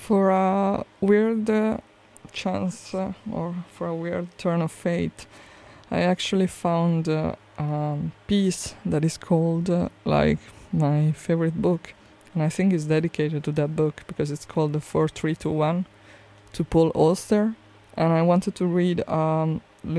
For a weird chance or for a weird turn of fate, I actually found a piece that is called like my favorite book, and I think it's dedicated to that book because it's called The 4321 to Paul Auster, and I wanted to read